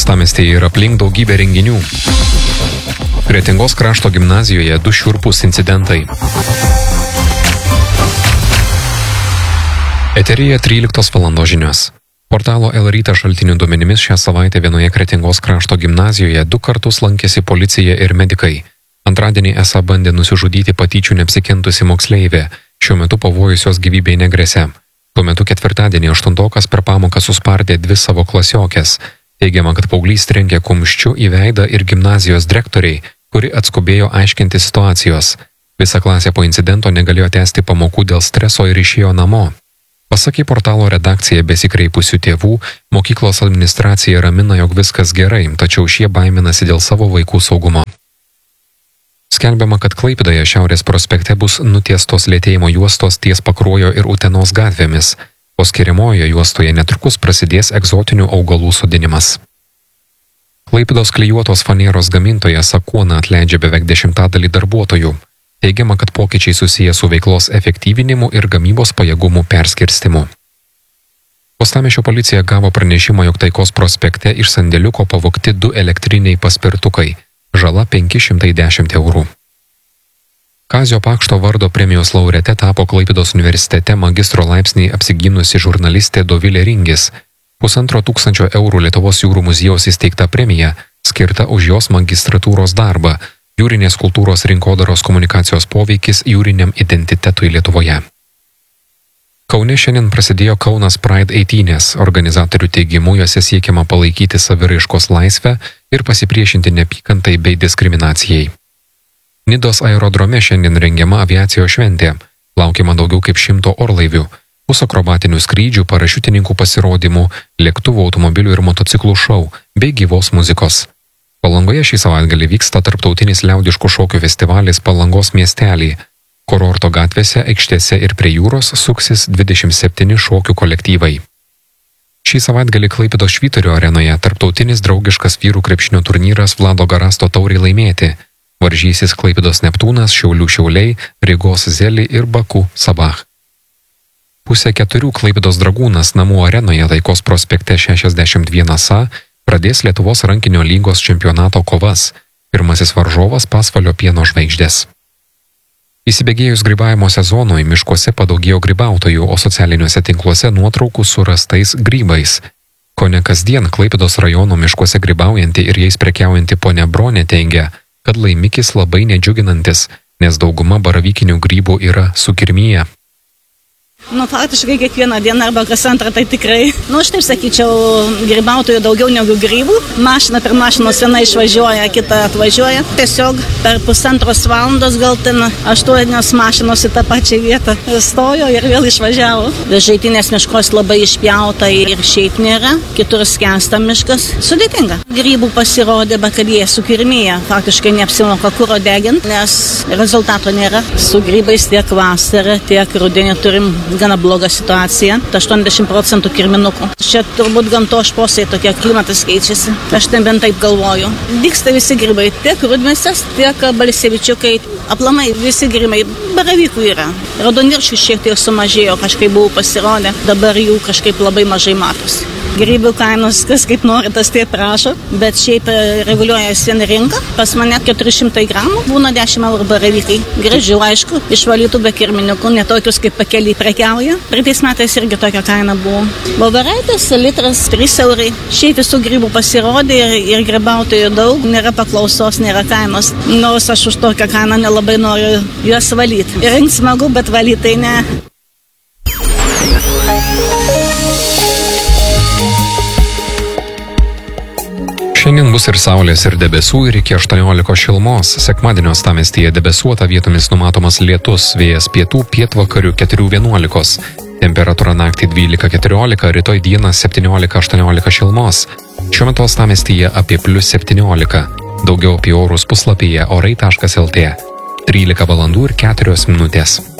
uostamiestyje ir aplink daugybė renginių. Kretingos krašto gimnazijoje 2 šiurpūs incidentai. Eteryje 13 valandos žinios. Portalo El Rytas šaltinių duomenimis šią savaitę vienoje Kretingos krašto gimnazijoje 2 kartus lankėsi policija ir medikai. Antradienį esą bandė nusižudyti patyčių neapsikentusi moksleivė. Šiuo metu pavojus jos gyvybei negresia. Tuo metu ketvirtadienį 8-okas per pamoką suspardė 2 savo klasiokės. Teigiama, kad paauglys trenkė kumščiu į veidą ir gimnazijos direktoriai, kuri atskubėjo aiškinti situacijos. Visa klasė po incidento negalėjo tęsti pamokų dėl streso ir išėjo namo. Pasak į portalo redakciją besikreipusių tėvų, mokyklos administracija ramina, jog viskas gerai, tačiau šie baiminasi dėl savo vaikų saugumo. Skelbiama, kad Klaipėdoje Šiaurės prospekte bus nutiestos lėtėjimo juostos ties Pakruojo ir Utenos gatvėmis, o skiriamojoje juostoje netrukus prasidės egzotinių augalų sodinimas. Klaipėdos klijuotos faneros gamintojas Sakuona atleidžia beveik 10% darbuotojų. Teigiama, kad pokyčiai susiję su veiklos efektyvinimu ir gamybos pajėgumų perskirstimu. Uostamiesčio policija gavo pranešimą, jog Taikos prospekte iš sandėliuko pavogti 2 elektriniai paspirtukai. Žala 510 eurų. Kazio Pakšto vardo premijos laureate tapo Klaipėdos universitete magistro laipsnį apsigynusi žurnalistė Dovilė Ringis. 1,5 eurų Lietuvos jūrų muziejaus įsteigta premija, skirta už jos magistratūros darbą, jūrinės kultūros rinkodaros komunikacijos poveikis jūriniam identitetui Lietuvoje. Kaune šiandien prasidėjo Kaunas Pride eitynės. Organizatorių teigimu juose siekiama palaikyti saviraiškos laisvę ir pasipriešinti neapykantai bei diskriminacijai. Nidos aerodrome šiandien rengiama aviacijos šventė. Laukiama daugiau kaip 100 orlaivių, bus akrobatinių skrydžių, parašiutininkų pasirodymų, lėktuvų, automobilių ir motociklų šou bei gyvos muzikos. Palangoje šį savaitgalį vyksta tarptautinis liaudiškų šokių festivalis Palangos miestelį. Kurorto gatvėse, aikštėse ir prie jūros suksis 27 šokių kolektyvai. Šį savaitgalį Klaipėdos Švyturio arenoje tarptautinis draugiškas vyrų krepšinio turnyras Vlado Garasto taurei laimėti. Varžysis Klaipėdos Neptūnas, Šiaulių Šiauliai, Rygos Zeli ir Baku Sabah. 3:30 Klaipėdos Dragūnas namų arenoje Taikos prospekte 61A pradės Lietuvos rankinio lygos čempionato kovas. Pirmasis varžovas Pasvalio Pieno Žvaigždės. Įsibėgėjus grybavimo sezonui miškuose padaugėjo grybautojų, o socialiniuose tinkluose nuotraukų su rastais grybais. Kone kasdien Klaipėdos rajono miškuose grybaujanti ir jais prekiaujanti ponia Bronė teigia, kad laimikis labai nedžiuginantis, nes dauguma baravykinių grybų yra sukirmyje. Faktiškai kiekvieną dieną arba kas antrą tai tikrai. Aš taip sakyčiau, grybautojų daugiau negu grybų. Mašina per mašinos viena išvažiuoja, kita atvažiuoja. Tiesiog per 1,5 valandos gal ten 8 mašinos į tą pačią vietą stojo ir vėl išvažiavo. Žaitinės miškos labai išpjauta ir šiaip nėra. Kitur skęsta miškas. Sudėtinga. Grybų pasirodė, bet kad jie sukirmyje. Faktiškai neapsimoka kuro deginti, nes rezultato nėra. Su grybais tiek vasarą, tiek rudenį turim gana bloga situacija, 80% kirminukų. Čia turbūt gamtos šposai tokie, klimatas keičiasi. Aš bent taip galvoju. Dygsta visi grybai, tiek rudmėsės, tiek balsevičiukai, aplamai visi grybai, baravykų yra. Raudonviršių šiek tiek sumažėjo, kažkaip buvo pasirodę, dabar jų kažkaip labai mažai matosi. Grybų kainos, kas kaip nori, tas taip prašo, bet šiaip reguliuojasi rinka. Pas mane 400 gramų, būna 10 eurų baravykai. Gražių, aišku, išvalytų be kirminiukų, netokius kaip pakeliai prekiauja. Praeitais metais irgi tokia kaina buvo. Voveraitės litras 3 eurai. Šiaip visų grybų pasirodė ir grybautojų daug, nėra paklausos, nėra kainos. Nors aš už tokią kainą nelabai noriu juos valyti. Rinkt smagu, bet valyti tai ne. Šiandien bus ir saulės, ir debesų, ir iki 18 šilumos. Sekmadienio uostamiestyje debesuota, vietomis numatomas lietus, vėjas pietų, pietvakarių 4–11. Temperatūra naktį 12–14, rytoj dieną 17–18 šilumos. Šiuo metu uostamiestyje apie +17. Daugiau apie orus puslapyje orai.lt. 13 valandų ir 4 minutės.